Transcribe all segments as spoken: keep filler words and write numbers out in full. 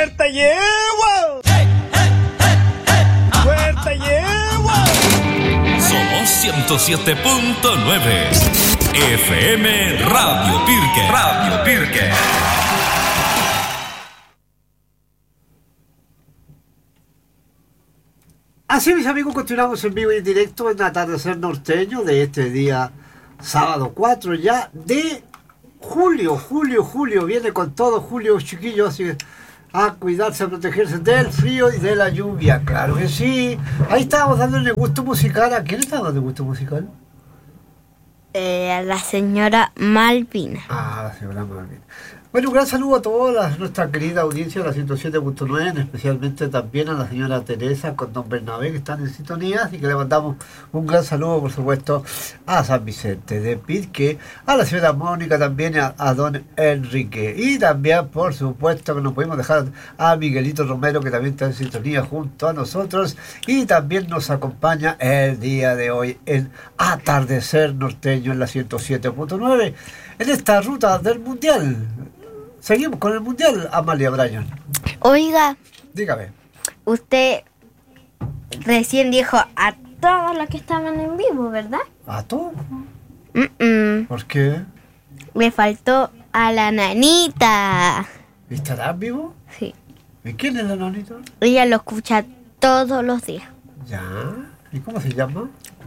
¡Fuerte llevo! ¡Fuerte llevo! Somos ciento siete punto nueve F M Radio Pirque. Radio Pirque. Así, mis amigos, continuamos en vivo y en directo en Atardecer Norteño de este día sábado cuatro ya de julio. Julio, julio, viene con todo julio, chiquillos, así que a cuidarse, a protegerse del frío y de la lluvia, claro que sí. Ahí estábamos dándole gusto musical. ¿A quién estaba dando gusto musical? Eh, a la señora Malvina. Ah, la señora Malvina. Bueno, un gran saludo a toda la, nuestra querida audiencia de la ciento siete punto nueve, especialmente también a la señora Teresa con don Bernabé, que están en sintonía, y que le mandamos un gran saludo, por supuesto, a San Vicente de Pirque, a la señora Mónica también, a, a don Enrique, y también, por supuesto, que no podemos dejar a Miguelito Romero, que también está en sintonía junto a nosotros, y también nos acompaña el día de hoy en Atardecer Norteño en la ciento siete punto nueve, en esta ruta del Mundial. Seguimos con el Mundial, Amalia Bryan. Oiga, Dígame. usted recién dijo a todos los que estaban en vivo, ¿verdad? ¿A todos? Mm-mm. ¿Por qué? Le faltó a la nanita. ¿Estarás vivo? Sí. ¿Y quién es la nanita? Ella lo escucha todos los días. Ya. ¿Y cómo se llama?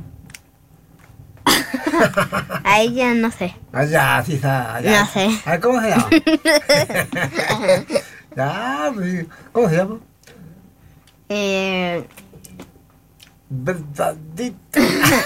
A ella no sé. Ah, ya, sí está. Ya. No sé. Ah, ¿cómo se llama? Ya, pues, ¿cómo se llama? Eh, Verdadita.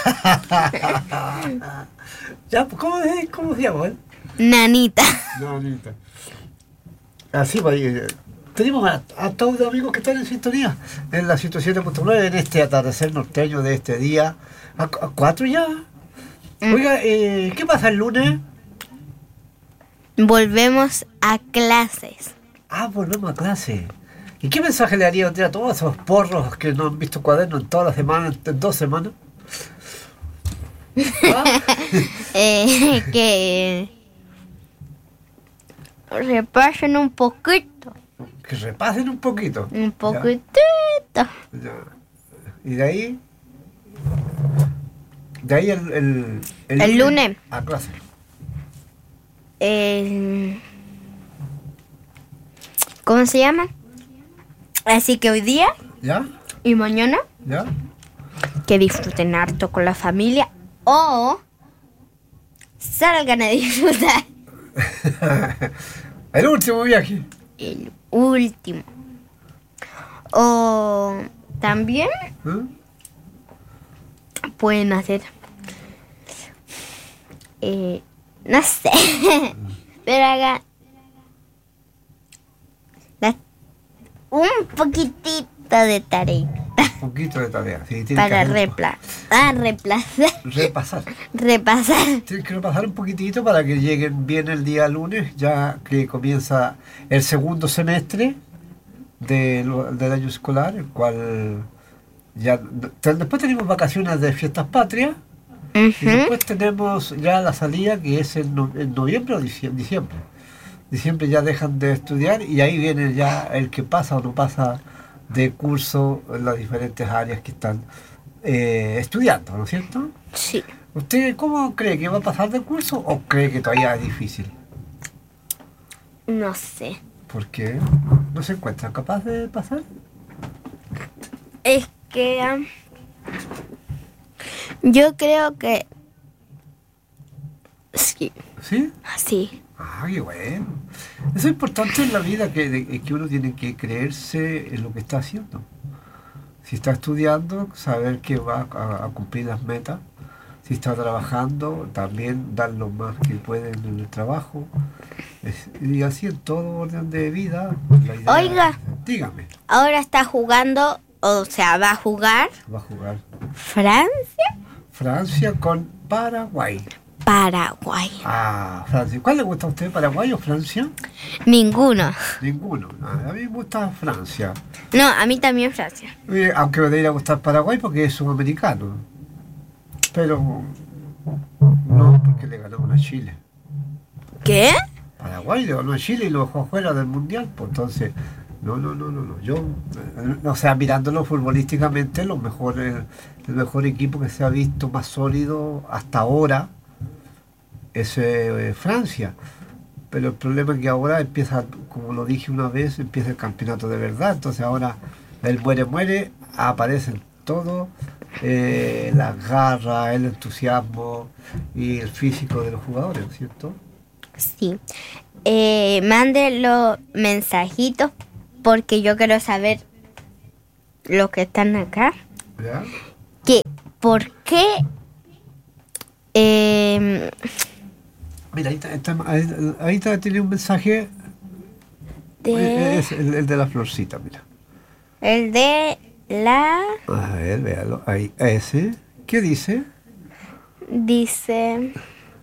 Ya, pues, ¿cómo, es? ¿Cómo se llama? ¿Eh? nanita. Nanita. Así, pues, eh, tenemos a, a todos los amigos que están en sintonía en la ciento siete punto nueve en este atardecer norteño de este día. ¿A, a cuatro ya? Oiga, eh, ¿qué pasa el lunes? Volvemos a clases. Ah, volvemos a clase. ¿Y qué mensaje le haría usted a todos esos porros que no han visto cuaderno en todas las semanas, en dos semanas? ¿Ah? eh, que repasen un poquito. Que repasen un poquito. Un poquitito. Ya. Ya. Y de ahí... De ahí el... El, El, el lunes. A clase. Eh, ¿Cómo se llama? Así que hoy día ¿Ya? y mañana ¿Ya? que disfruten harto con la familia o salgan a disfrutar El último viaje. el último. O también ¿Eh? pueden hacer, eh, no sé, pero hagan la- un poquitito de tarea Un poquito de tarea. Sí, tiene para que hacer- repla ah, reemplazar, repasar. repasar. Tienes que repasar un poquitito para que lleguen bien el día lunes, ya que comienza el segundo semestre de lo- del año escolar, el cual ya te- después tenemos vacaciones de fiestas patrias y Ujú. después tenemos ya la salida que es en, no- en noviembre o dicie- diciembre. Diciembre ya dejan de estudiar y ahí viene ya el que pasa o no pasa de curso en las diferentes áreas que están eh, estudiando, ¿no es cierto? Sí. ¿Usted cómo cree que va a pasar de curso o cree que todavía es difícil? No sé. ¿Por qué? ¿No se encuentra capaz de pasar? Es que um, yo creo que sí. ¿Sí? Sí. Ah, qué bueno. Eso es importante en la vida, que, de- que uno tiene que creerse en lo que está haciendo. Si está estudiando, saber que va a, a cumplir las metas. Si está trabajando, también dar lo más que pueden en el trabajo. Es- y así en todo orden de vida. La idea- Oiga. Dígame, Ahora está jugando, o sea, va a jugar va a jugar Francia, Francia con Paraguay. Paraguay. Ah, Francia. ¿Cuál le gusta a usted, Paraguay o Francia? Ninguno. Ninguno. A mí me gusta Francia. No, a mí también Francia. Eh, aunque me debería gustar Paraguay porque es sudamericano. Pero no, porque le ganamos a Chile. ¿Qué? Paraguay le ganó a Chile y lo dejó fuera del Mundial. Pues entonces No, no, no, no, no. Yo, eh, o sea, mirándolo futbolísticamente, los mejores, el mejor equipo que se ha visto más sólido hasta ahora es eh, Francia. Pero el problema es que ahora empieza, como lo dije una vez, empieza el campeonato de verdad. Entonces ahora el muere muere, aparecen todos, eh, las garras, el entusiasmo y el físico de los jugadores, ¿no es cierto? Sí. Eh, mande los mensajitos porque yo quiero saber los que están acá. ¿Ya? Que, ¿por qué? Eh, Mira, ahí está, está- ahí, ahí está, tiene un mensaje, de, es el, el de la florcita, mira. el de la... A ver, véalo, ahí, ese, ¿qué dice? Dice...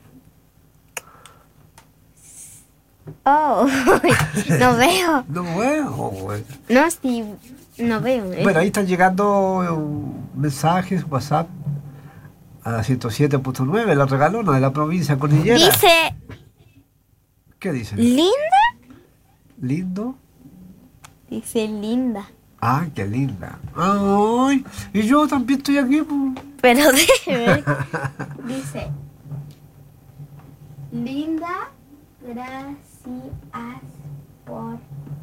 Oh, no veo. No, bueno, bueno. No, sí, no veo. eh. Bueno, ahí están llegando eh, mensajes, WhatsApp, a la ciento siete punto nueve, la regalona de la provincia cordillera. Dice, ¿Qué dice? ¿linda? ¿Lindo? Dice linda. Ah, qué linda. Ay, y yo también estoy aquí, pues. Pero déjeme ver. Dice, linda, gracias por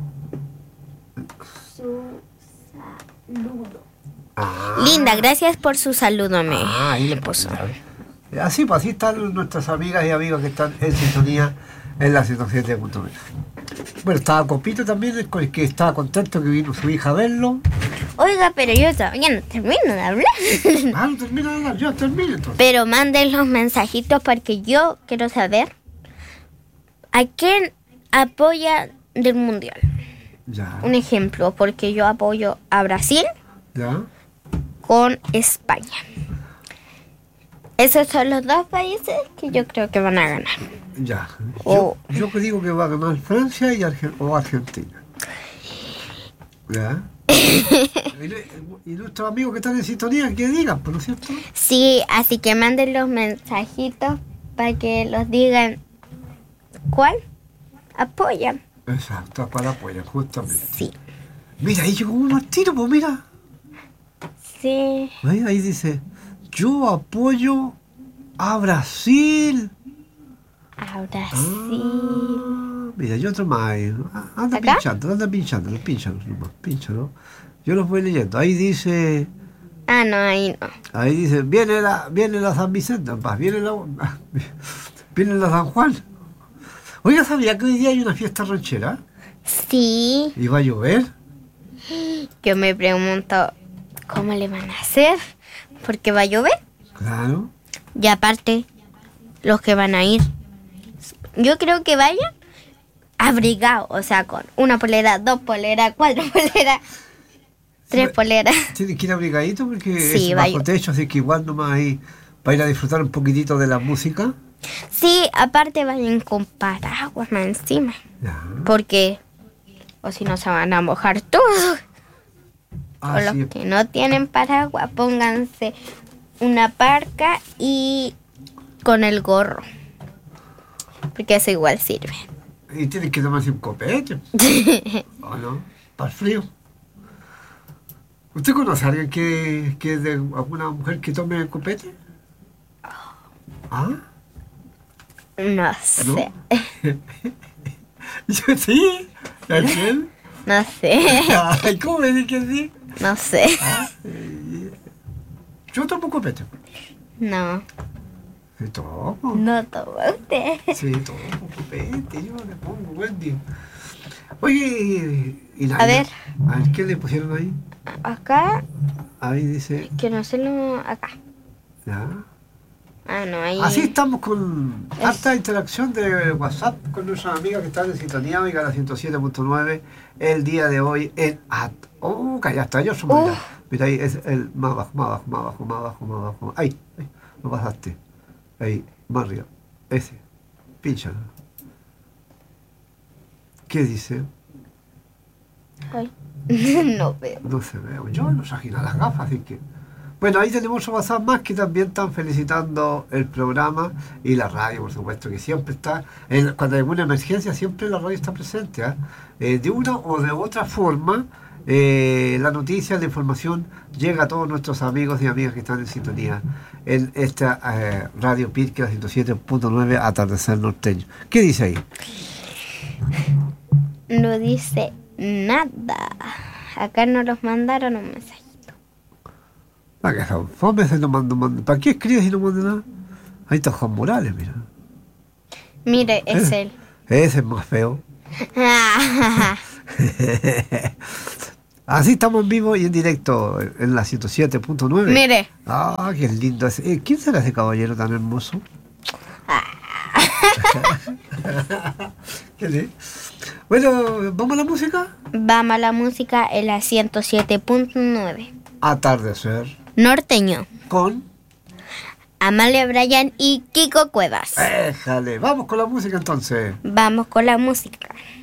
su saludo. Ah, Linda, gracias por su saludo, me. ah, ahí le puso. Así, pues así están nuestras amigas y amigos que están en sintonía en la ciento siete punto nueve. Bueno, estaba Copito también, con el que estaba contento que vino su hija a verlo. Oiga, pero yo todavía no termino de hablar. Ah, no termina de hablar, ya termina entonces. Pero manden los mensajitos porque yo quiero saber a quién apoya del mundial. Ya, Un ejemplo, porque yo apoyo a Brasil ya. con España. Esos son los dos países que yo creo que van a ganar. Ya. Oh. Yo, yo que digo que va a ganar Francia y Arge- o Argentina. ¿Ya? y, le- y nuestros amigos que están en sintonía, que digan, ¿por no es cierto? Sí, así que manden los mensajitos para que los digan cuál apoyan. Exacto, para apoyar, justamente. Sí, Mira, ahí llegó uno al tiro, pues mira. sí. Ahí, ahí dice, yo apoyo a Brasil. Ahora sí. Ah, mira, y otro más ahí. Ah, Anda ¿Acá? pinchando, anda pinchando, pinchalo nomás, pinchalo. Yo los voy leyendo. Ahí dice, Ah, no, ahí no. ahí dice, viene la, viene la San Vicente, va, viene la, viene la San Juan. Oiga, ¿sabía que hoy día hay una fiesta ranchera? Sí, ¿Y va a llover? yo me pregunto cómo le van a hacer, porque va a llover. Claro. Y aparte, los que van a ir, yo creo que vayan abrigados, o sea, con una polera, dos poleras, cuatro poleras, tres Sí, poleras. Tiene que ir abrigadito porque Sí, es vaya. bajo techo, así que igual nomás ahí para ir a disfrutar un poquitito de la música. Sí, aparte vayan con paraguas más encima, Ya. porque, o si no se van a mojar todos. Ah, O los sí. que no tienen paraguas, pónganse una parca y con el gorro, porque eso igual sirve. Y tienen que tomarse un copete. ¿O no? Para el frío. ¿Usted conoce a alguien que, que es de alguna mujer que tome copete? ¿Ah? No sé, Yo sí. ¿A quién? no sé, Ay, ¿cómo me dice que sí? no sé, Yo tomo copete. no, Sí, tomo. no toma usted. Sí, tomo copete. Yo le pongo Wendy. Oye, y la, A ver. A ver, ¿qué le pusieron ahí? Acá, Ahí dice, que no sé lo... acá. ya. Ah, no, ahí... Así estamos con Es- harta interacción de WhatsApp con nuestras amigas que están en sintonía, amiga la ciento siete punto nueve, el día de hoy en At. Oh, calla, hasta yo somos Uh. ya. Mira ahí, es el más abajo, más abajo, más abajo, más abajo, más abajo. Ahí, ahí, lo pasaste. Ahí, más arriba. Ese. Pínchalo. ¿Qué dice? Ay, no veo. No se ve. Yo no saqué las gafas, así que Bueno, ahí tenemos otro WhatsApp más que también están felicitando el programa y la radio, por supuesto, que siempre está, en, cuando hay alguna emergencia, siempre la radio está presente. ¿eh? Eh, de una o de otra forma, eh, la noticia, la información llega a todos nuestros amigos y amigas que están en sintonía en esta eh, Radio Pirque, la ciento siete punto nueve, Atardecer Norteño. ¿Qué dice ahí? No dice nada. Acá no los mandaron un mensajito. ¿Para qué son fomes? No mando, mando. ¿Para qué escribes y no mando nada? Ahí está Juan Morales, mira. Mire, es ¿Eh? él. Ese es más feo. Así estamos en vivo y en directo en la ciento siete punto nueve. Mire. Ah, qué lindo ese. Eh, ¿Quién será ese caballero tan hermoso? ¿Qué le? Bueno, ¿vamos a la música? Vamos a la música en la ciento siete punto nueve. Atardecer. Norteño. Con. Amalia Bryan y Kiko Cuevas. Déjale. Vamos con la música entonces. Vamos con la música.